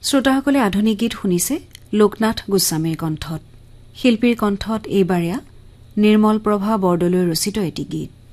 শ্ৰোতাসকলে আধুনিক গীত শুনিছে লোকনাথ গোস্বামীৰ কণ্ঠত। শিল্পীৰ কণ্ঠত এইবাৰ নিৰ্মল প্ৰভা বৰদলৈ ৰচিত এটি গীত।